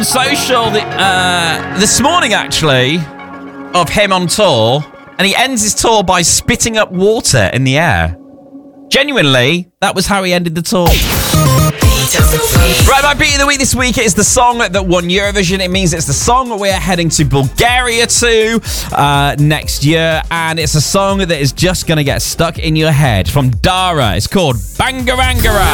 social this morning, actually, of him on tour, and he ends his tour by spitting up water in the air. Genuinely, that was how he ended the tour. Right, my beat of the week this week is the song that won Eurovision. It means it's the song we're heading to Bulgaria to next year, and it's a song that is just going to get stuck in your head. From Dara, it's called Bangarangara.